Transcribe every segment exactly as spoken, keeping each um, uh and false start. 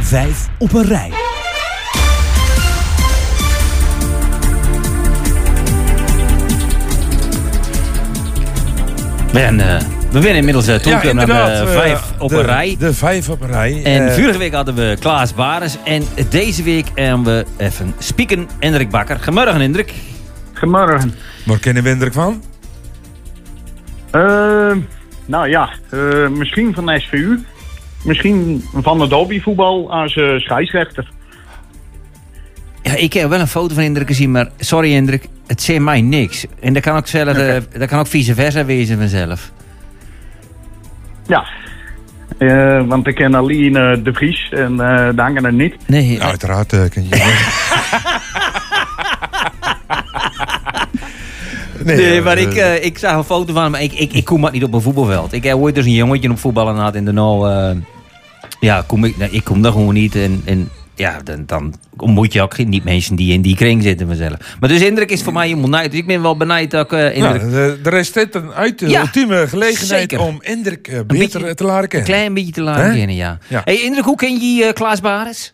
vijf op een rij. Ben, uh, we zijn inmiddels uh, toe ja, naar de uh, vijf op de, een rij. De vijf op een rij. En uh, vorige week hadden we Klaas Bares. En deze week hebben we even spieken Hendrik Bakker. Goedemorgen, Hendrik. Goedemorgen. Waar kennen we Hendrik van? Uh, nou ja, uh, misschien van de S V U. Misschien van het hobbyvoetbal als uh, scheidsrechter. Ja, ik heb wel een foto van Hendrik gezien, maar sorry Hendrik, het zegt mij niks. En dat kan ook, zelf, okay. uh, dat kan ook vice versa wezen vanzelf. Ja, uh, want ik ken alleen uh, De Vries en uh, de anderen niet. Nee, ja, uiteraard uh, ken je Nee, nee, maar ik, uh, ik zag een foto van hem, maar ik, ik, ik kom maar niet op een voetbalveld. Ik heb ooit dus een jongetje op voetballen gehad in de nou. Uh, ja, kom ik, nou, ik kom daar gewoon niet. En, en ja, dan, dan ontmoet je ook niet mensen die in die kring zitten vanzelf. Maar dus Indruk is voor mij helemaal nijd. Dus ik ben wel benijd dat ik uh, Indruk... Nou, er is dit een uit de ja, ultieme gelegenheid zeker. Om Indruk uh, beter beetje, te leren kennen. Een klein beetje te leren He? kennen, ja. ja. Hey Indruk, hoe ken je uh, Klaas Bares?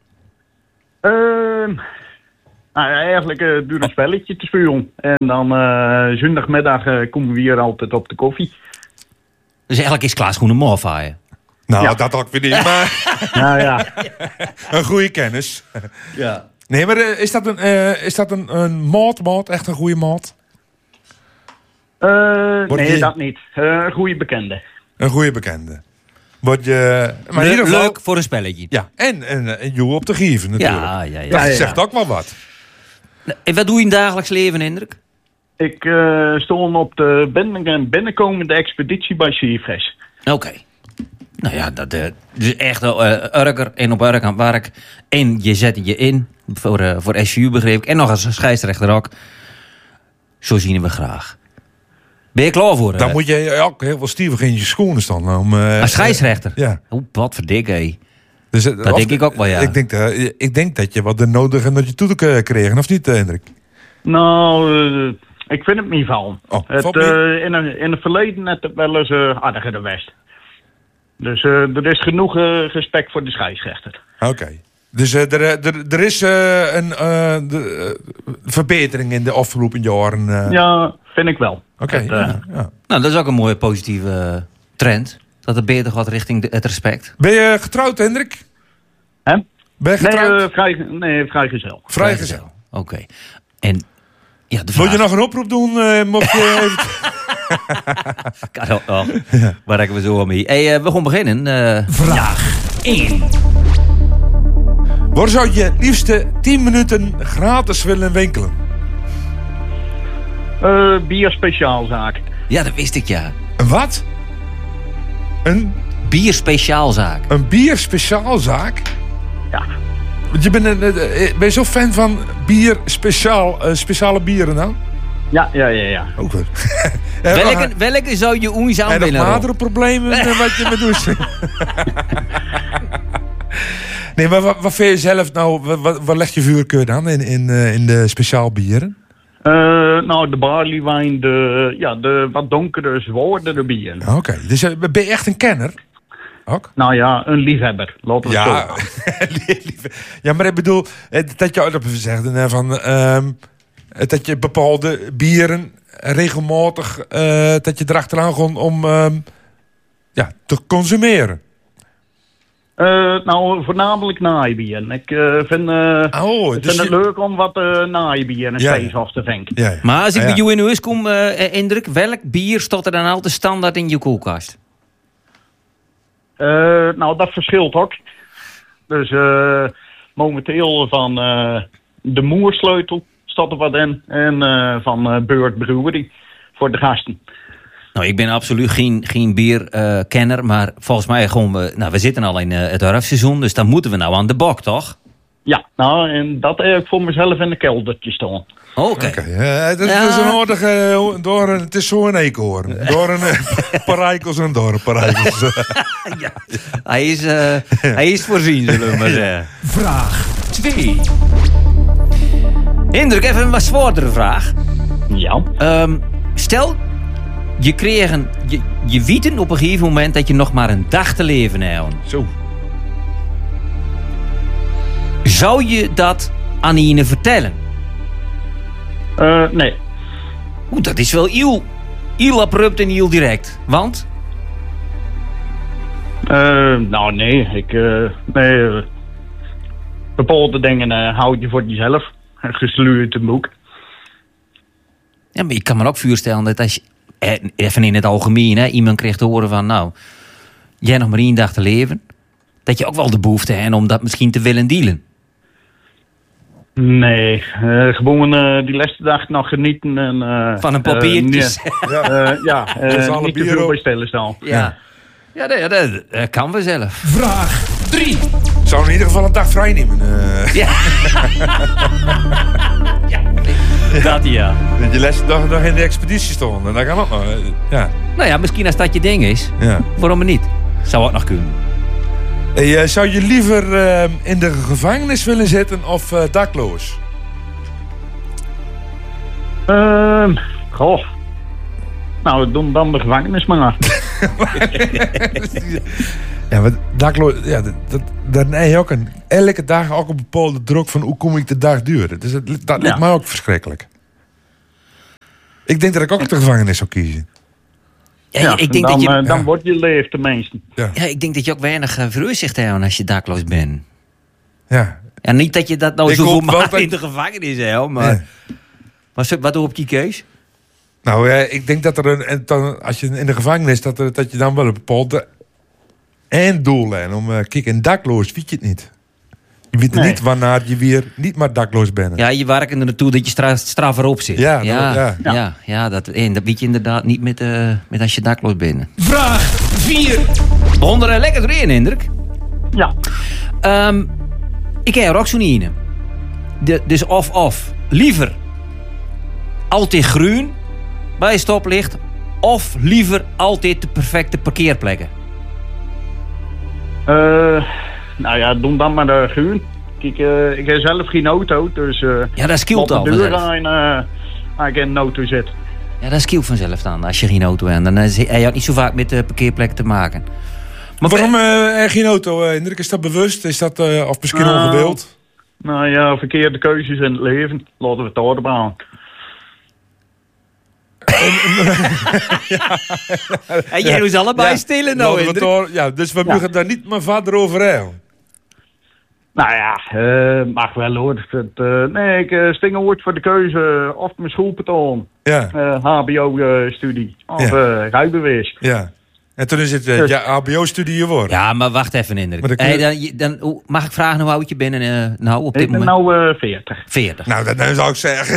Uh, nou, eigenlijk uh, duurt een spelletje te spelen. En dan uh, zondagmiddag uh, komen we hier altijd op de koffie. Dus eigenlijk is Klaas gewoon een morfaaien. Nou, ja. dat ook weer niet, maar... nou ja. Een goede kennis. Ja. Nee, maar uh, is dat een, uh, is dat een, een maat, maat? Echt een goede maat? Uh, nee, je... dat niet. Uh, een goede bekende. Een goede bekende. Word je... Maar in ieder geval... Leuk voor een spelletje. Ja, en, en, en jou op te geven natuurlijk. Ja, ja, ja. Dat ja, ja. zegt ook wel wat. En wat doe je in het dagelijks leven, Hendrik? Ik uh, stond op de binnen- binnenkomende expeditie bij Sierfres. Oké. Okay. Nou ja, dat uh, dus echt uh, urker en op urk aan het werk. En je zet je in voor, uh, voor S V U begreep ik. En nog als scheidsrechter ook. Zo zien we graag. Ben je klaar voor? Dan uh? moet je ook heel veel stevig in je schoenen staan. Om, uh, als scheidsrechter? Uh, ja. Oh, wat verdik, hé. Dus, uh, dat denk ik ook wel, ja. Ik denk, uh, ik denk dat je wat er nodig en dat je toe te kregen, of niet, Hendrik? Nou, uh, ik vind het niet van. Oh, het, uh, in, een, in het verleden net wel eens uh, aardiger de West. Dus uh, er is genoeg uh, respect voor de scheidsrechter. Oké. Okay. Dus uh, er, er, er is uh, een uh, de, uh, verbetering in de afgelopen jaren. Uh... Ja, vind ik wel. Oké. Okay, uh, ja, ja. Nou, dat is ook een mooie positieve uh, trend. Dat het beter gaat richting de, het respect. Ben je getrouwd, Hendrik? Hè? Ben je getrouwd? Nee, uh, vrij, nee vrijgezel. Vrijgezel. Oké. Okay. En ja, de vraag... Wil je nog een oproep doen? Uh, mocht je even... Kan ook nog. Ja. Waar hebben we zo al mee? Hey, uh, we gaan beginnen. Uh... Vraag één. Waar zou je het liefste tien minuten gratis willen winkelen? Uh, bier speciaalzaak. Ja, dat wist ik, ja. Een wat? Een... Bier speciaalzaak. Een bier speciaalzaak? Ja. Je bent een, ben je zo fan van bier speciaal, uh, speciale bieren dan? Ja, ja, ja, ja. Ook goed. welke, welke zou je ons aan willen? En nog nadere problemen wat je met doet. Nee, maar wat, wat vind je zelf nou, wat, wat leg je vuurkeur dan in, in, in de speciaal bieren? Uh, nou, de barleywijn, de, ja, de wat donkere, zwaardere bieren. Oké, okay. Dus ben je echt een kenner? Ook? Nou ja, een liefhebber. Laten we ja. het ja, maar ik bedoel, dat je dat zegt van um, dat je bepaalde bieren regelmatig uh, dat je erachteraan gaat om um, ja, te consumeren. Uh, nou, voornamelijk naaibieren. Ik uh, vind, uh, oh, ik dus vind je... het leuk om wat uh, naaibieren en ja, steeds af te vinken. Ja, ja. Maar als ik ah, bij ja. jou in huis kom, uh, Indruk, welk bier staat er dan altijd standaard in je koelkast? Uh, nou, dat verschilt ook. Dus uh, momenteel van uh, de Moersleutel staat er wat in. En uh, van uh, Beurt Brewery voor de gasten. Nou, ik ben absoluut geen, geen bierkenner, uh, maar volgens mij gewoon we, nou, we zitten al in uh, het herfstseizoen, dus dan moeten we nou aan de bak, toch? Ja, nou, en dat heb ik voor mezelf in een keldertje staan. Oké. Okay. Okay. Uh, het is ja. dus een aardige, uh, door een, het is zo'n eekhoorn. Door een uh, parijkels en door een parijkels. Ja, hij is, uh, hij is voorzien, zullen we maar zeggen. Vraag twee. Indruk, even een wat zwaardere vraag. Ja. Um, stel, je kreeg een, je, je wieten op een gegeven moment dat je nog maar een dag te leven hebt. Zo. Zou je dat aan Ine vertellen? Uh, nee. Oeh, dat is wel heel, heel abrupt en heel direct. Want? Uh, nou, nee. Ik, uh, nee uh, bepaalde dingen uh, houd je voor jezelf. Gesluurd een boek. Ja, maar je kan me ook voorstellen dat als je, even in het algemeen, hè, iemand kreeg te horen van, nou, jij nog maar één dag te leven, dat je ook wel de behoefte hebt om dat misschien te willen dealen. Nee, uh, gewoon uh, die laatste dag nog genieten. En, uh, van een papiertjes. Uh, ja, uh, ja uh, niet te veel bij stilstaan. Ja, ja dat, dat, dat kan we zelf. Vraag drie. Zou in ieder geval een dag vrij nemen. Uh. Ja. Ja, dat ja. Dat je laatste dag nog in de expeditie stond. En dat kan ook nog. Ja. Nou ja, misschien als dat je ding is. Ja. Waarom niet? Zou het nog kunnen. Hey, uh, zou je liever uh, in de gevangenis willen zitten of uh, dakloos? Uh, goh. Nou, doen dan de gevangenis maar. Ja, maar dakloos, ja, dat, dat, dat nee, ook een, elke dag ook een bepaalde druk van hoe kom ik de dag duren. Dus dat, dat lijkt ja. mij ook verschrikkelijk. Ik denk dat ik ook de gevangenis zou kiezen. Ja, ja, ik denk dan, dat je, uh, dan ja. wordt je leven tenminste. Ja. ja, ik denk dat je ook weinig uh, vooruitzicht hebt als je dakloos bent. Ja. Ja, niet dat je dat nou Ik zoveel hoop wel maanden dat- in de gevangenis hebt, maar... Nee. Maar zo- wat op je keus? Nou, uh, ik denk dat er een, en dan, als je in de gevangenis, dat, er, dat je dan wel een bepaalde einddoel hebt. Om, uh, kijk, en dakloos weet je het niet. Je weet Nee. niet wanneer je weer niet meer dakloos bent. Ja, je werkt er naartoe dat je stra straf erop zit. Ja, ja, dat- ja. ja. ja, dat, en dat weet je inderdaad niet met, uh, met als je dakloos bent. Vraag vier. Begon er lekker erin, Hendrik. Ja. Um, ik heb er ook zo'n ene. De, dus of-of. Liever altijd groen bij stoplicht, of liever altijd de perfecte parkeerplekken. Uh, nou ja, doen dan maar de groen. Kijk, uh, ik heb zelf geen auto, dus... Uh, Ja, dat scheelt al de deur vanzelf. aan uh, als ik in een auto zit. Ja, dat scheelt vanzelf dan. Als je geen auto hebt, dan heb je ook niet zo vaak met de parkeerplekken te maken. Maar waarom uh, geen auto, uh, Hendrik? Is dat bewust? Is dat, uh, of misschien Nou, ongewild? Nou ja, verkeerde keuzes in het leven. Laten we het daarop aan. En jij doet allebei Ja, stelen nou, laten we het Hendrik. door- ja, dus we Ja. mogen daar niet meer verder over hebben. Nou ja, uh, mag wel hoor. Het, uh, nee, ik uh, sting ooit voor de keuze of mijn schoolbetaal, Ja, uh, H B O-studie of Ja. uh, rijbewijs. ja. En toen is het uh, Dus- ja, H B O-studie geworden. Ja, maar wacht even, Hendrik. Maar dan kun Hey, je- dan, je- dan, hoe- mag ik vragen hoe oud je bent uh, nou op dit Ik ben moment? nou uh, veertig. veertig. Nou, dat nou zou ik zeggen.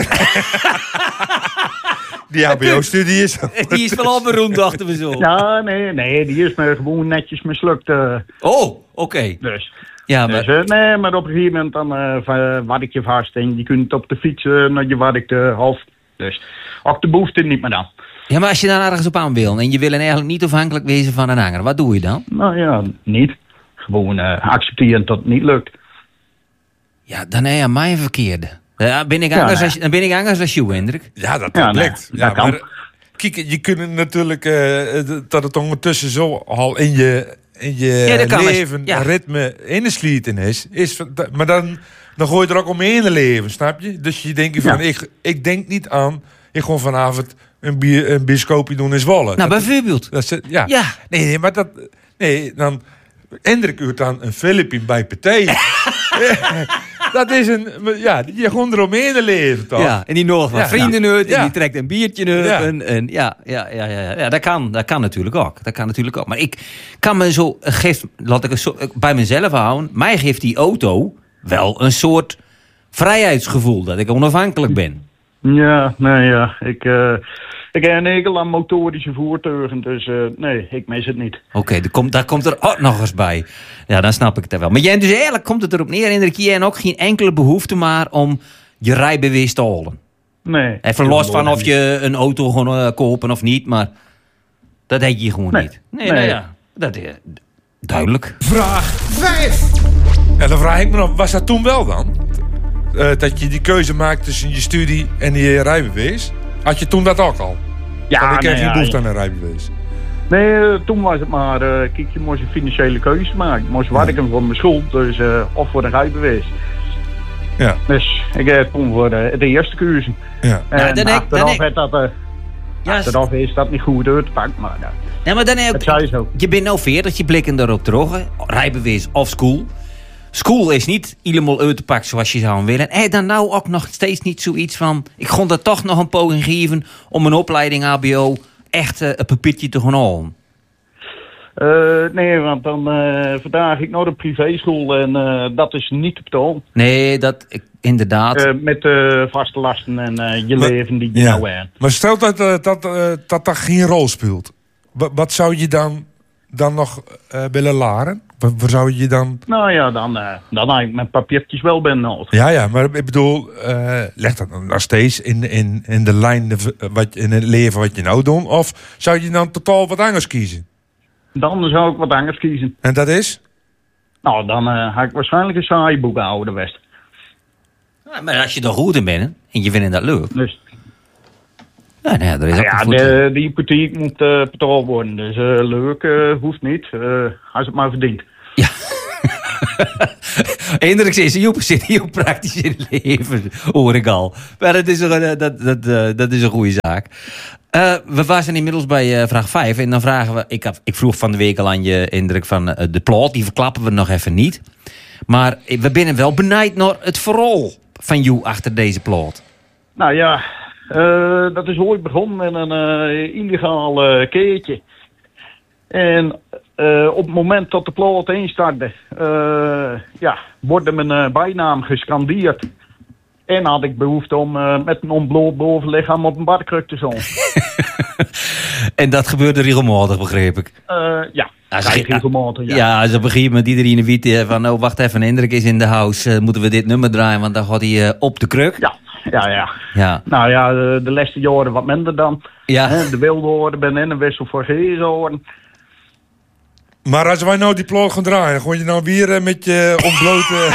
Die H B O-studie is... Die is wel al beroemd, dachten we zo. Ja, nee, nee, die is me gewoon netjes mislukt. Uh, Oh, oké. Okay. dus. Ja, Dus, maar... uh, nee, maar op een gegeven moment dan uh, va- wat ik je vast en je kunt op de fiets uh, naar je wat ik de half. Dus ook de behoefte niet meer dan. Ja, maar als je daar ergens op aan wil en je wil eigenlijk niet afhankelijk wezen van een hanger, wat doe je dan? Nou ja, niet. Gewoon uh, accepteren dat het niet lukt. Ja, dan heb je mij verkeerde. Ja, ben ik Ja, anders nee. als, dan ben ik anders als jou, Hendrik. Ja, dat, Ja, dat nee, lukt. dat Ja, kan. maar kijk, je kunt natuurlijk... uh, dat het ondertussen zo al in je, in je Ja, dat kan. leven, Ja. ritme ingeslieten is. is maar dan, dan gooi je er ook omheen in leven, snap je? Dus je denkt van, Ja. ik, ik denk niet aan... Ik gewoon vanavond een, bier, een bioscoopje doen in Zwolle. Nou, Dat- bijvoorbeeld. Dat is, ja. Ja. Nee, nee, maar dat... Nee, dan... Hendrik uurt dan een Filipin bij partij. Dat is een... Ja, je gewoon eromheen leven, toch? Ja, en die nog wat Ja, vrienden ja. uit, en Ja. die trekt een biertje uit. Ja. En, en ja, ja, ja, ja, ja, dat kan, dat kan natuurlijk ook. Dat kan natuurlijk ook. Maar ik kan me zo, geeft, laat ik het zo bij mezelf houden. Mij geeft die auto wel een soort vrijheidsgevoel, dat ik onafhankelijk ben. Ja, nee, ja. Ik, uh, ik heb een hekel aan motorische voertuigen, dus uh, nee, ik mis het niet. Oké, okay, komt, daar komt er ook nog eens bij. Ja, dan snap ik het wel. Maar jij, dus eigenlijk komt het erop neer, Hendrik, jij hebt ook geen enkele behoefte maar om je rijbewijs te halen. Nee. Even los van of je een auto gewoon uh, kopen of niet, maar dat deed je gewoon Nee. niet. Nee, Nee. nou ja, dat is duidelijk. Vraag vijf. En dan vraag ik me af, was dat toen wel dan? Uh, dat je die keuze maakt tussen je studie en je rijbewijs? Had je toen dat ook al? Ja, Want ik heb nee, geen ja, behoefte ja. aan een rijbewijs. Nee, uh, toen was het maar, uh, kijk, je moest een financiële keuze maken. Je moest werken voor mijn school, dus, uh, of voor een rijbewijs. Ja. Dus ik heb toen voor de, de eerste keuze. Ja. En Nou, dan heb- dan achteraf, heb- heeft dat, uh, Ja, achteraf is dat niet goed uitgepakt, maar uh, nee, maar dan heb het zei zo. je bent nou veertig, je blikken erop terug. hè. Rijbewijs of school. School is niet helemaal uit te pakken zoals je zou willen. En dan nou ook nog steeds niet zoiets van... Ik kon er toch nog een poging geven om een opleiding H B O echt uh, een papiertje te gaan halen. Uh, nee, want dan uh, vandaag ik naar de privéschool en uh, dat is niet te betalen. Nee, dat ik, inderdaad. Uh, met uh, vaste lasten en uh, je Maar- leven die je Ja. nou hebt. Maar stel dat uh, dat, uh, dat dat geen rol speelt. Wat, wat zou je dan, dan nog uh, willen laren? Wat, waar zou je dan... Nou ja, dan, uh, dan heb ik mijn papiertjes wel ben nodig. Ja, ja, maar ik bedoel, uh, leg dat dan nog steeds in, in, in de lijn de, wat, in het leven wat je nou doet? Of zou je dan totaal wat anders kiezen? Dan zou ik wat anders kiezen. En dat is? Nou, dan uh, ga ik waarschijnlijk een saai boekhouden best. Ja, maar als je er goed in bent en je vindt dat leuk. Dus Ja, nou ja, er is nou ook ja, een voet- de, de hypotheek moet uh, betaald worden. Dus uh, leuk uh, hoeft niet, uh, als het maar verdient. Hendricks is heel, zit heel praktisch in het leven, hoor ik al. Maar dat is een, uh, dat, dat, uh, dat is een goede zaak. Uh, we waren inmiddels bij uh, vraag vijf. En dan vragen we... Ik, had, ik vroeg van de week al aan je, Hendrik, van uh, de plot. Die verklappen we nog even niet. Maar we zijn wel benijd naar het verhaal van jou achter deze plot. Nou ja, uh, dat is ooit begonnen met een uh, illegaal uh, keertje. En uh, op het moment dat de plot instartte, uh, ja, wordt mijn uh, bijnaam gescandeerd. En had ik behoefte om uh, met een ontbloot bovenlichaam op een barkruk te zonnen. En dat gebeurde regelmatig, begreep ik. Uh, ja, Ja, vrij ze- regelmatig, ja. Ja, ze begrepen met iedereen wiet uh, van... Oh, wacht even, Hendrik is in de house. Uh, moeten we dit nummer draaien, want dan gaat hij uh, op de kruk. Ja, ja, ja. Ja. Nou ja, de, de laatste jaren wat minder dan. Ja. Hè, de wilde horen ben in een wissel voor gezoren. Maar als wij nou die plot gaan draaien, gooi je nou weer uh, met je ontblote...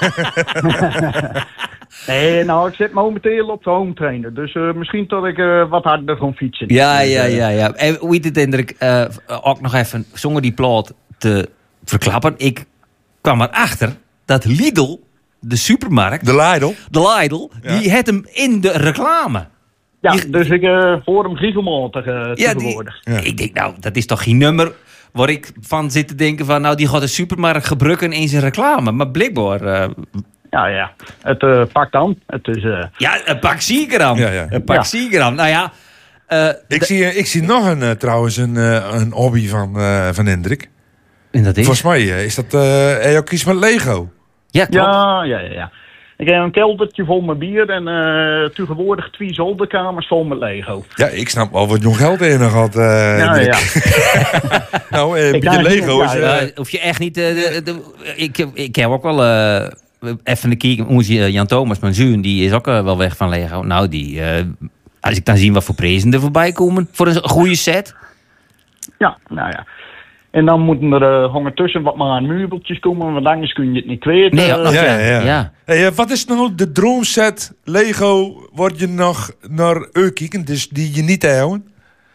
Nee, nou, ik zit momenteel op de home trainer. Dus uh, misschien dat ik uh, wat harder ga fietsen. Ja, Dus, ja, uh, ja, ja. En hoe heet het, Hendrik? Uh, ook nog even zonder die plot te verklappen. Ik kwam erachter dat Lidl, de supermarkt, De Lidl. de Lidl, Ja. die had hem in de reclame. Ja, Die- dus ik uh, hoor hem regelmatig uh, Ja, die, tegenwoordig. Ja. ik denk, nou, dat is toch geen nummer waar ik van zit te denken van... Nou, die gaat de supermarkt gebruiken in zijn reclame. Maar blijkbaar, uh, Ja, ja. Het uh, pakt aan. Het is... Uh, ja, een pak Siegeram. Ja, ja. Een pak Ja. Siegeram. Nou ja, uh, Ik d- zie, ik zie nog een, uh, trouwens een, uh, een hobby van, uh, van Hendrik. en dat is... Volgens mij uh, is dat uh, hij ook iets met Lego. Ja, klopt. ja, ja, ja, ja. Ik heb een keldertje vol met bier en uh, tegenwoordig twee zolderkamers vol met Lego. Ja, ik snap wel wat jong geld in had. Uh, Ja, Hendrik. ja. Nou, uh, een Ik beetje dacht, Lego ja, is... uh, Ja, hoef je echt niet... eh, de, de- ik, ik heb ook wel... eh, even een kijken. Onze eh, Jan Thomas, mijn zoon, die is ook eh, wel weg van Lego. Nou, die... eh, als ik dan zie wat voor prijzen er voorbij komen voor een goede set. Ja, nou ja. En dan moeten er uh, hangen tussen wat maar aan meubeltjes komen, want anders kun je het niet kwijt. Nee, uh, ook nog, ja, ja. ja, ja. ja. Hey, uh, wat is nou de droomset Lego word je nog naar uitkijken, dus die je niet houden?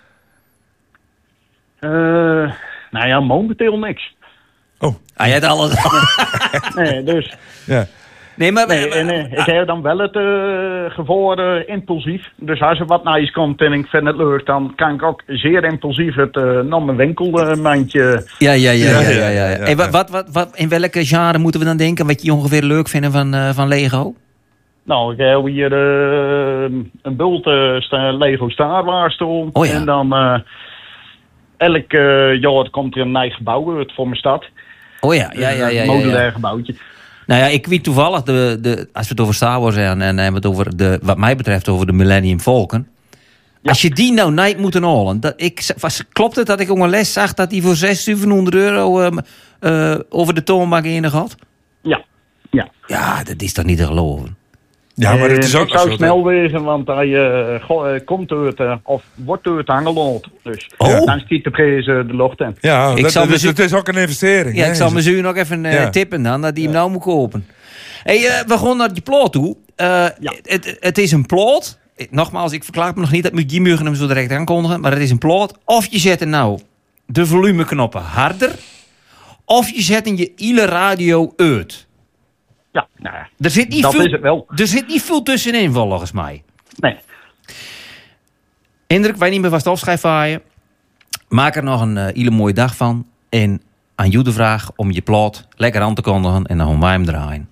Uh, nou ja, momenteel niks. Oh, Hij had alles. Nee, dus... ja. Nee, maar... Nee, en, uh, ik heb dan wel het uh, gevoel uh, impulsief. Dus als er wat naar iets komt en ik vind het leuk, dan kan ik ook zeer impulsief het uh, naar mijn winkelmandje. Ja, ja, ja, ja, ja, ja, ja, ja. ja. Hey, wat, wat, wat, wat, in welke genre moeten we dan denken wat je ongeveer leuk vinden van, uh, van Lego? Nou, ik heb hier uh, een bult uh, sta- Lego Star Wars staan. Oh ja. En dan uh, elk uh, jaar komt er een nieuw gebouw uit voor mijn stad. Oh ja, ja, ja, ja. ja, Een ja. modulair gebouwtje. Nou ja, ik weet toevallig, de, de, als we het over Star Wars hebben en hebben we het over de, wat mij betreft over de Millennium Falcon. Ja. Als je die nou niet moet halen, dat, ik, was, klopt het dat ik ook een les zag dat die voor zeshonderd euro um, uh, over de toonbank in had? Ja, ja. Ja, dat is toch niet te geloven? Ja, maar het is Eh, ook ik zou zo. snel wezen, want hij uh, go- uh, komt uit, uh, of wordt uit Angeloot. Dus Oh. dan schiet de prijs uh, de lucht in. Ja, Ik dat, zal dat, me zo- het is ook een investering. Ja, hè? ik zal mijn zoon ook even uh, Ja. tippen dan, dat hij hem nou moet kopen. Hey, uh, we gaan naar die plot toe. Uh, Ja. het, het is een plot. Nogmaals, ik verklaar me nog niet, dat moet je hem zo direct aankondigen. Maar het is een plot. Of je zet er nou de volumeknoppen harder. Of je zet in je ile radio uit. Ja, nou ja. Er zit niet Dat veel, is het wel. Er zit niet veel tussenin, volgens mij. Nee. Hendrik, wij niet meer vast afscheid van je. Maak er nog een uh, hele mooie dag van. En aan jou de vraag om je plot lekker aan te kondigen. En dan gaan wij hem draaien.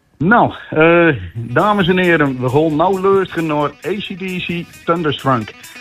Nou, uh, dames en heren, we gaan nou luisteren naar A C D C Thunderstruck.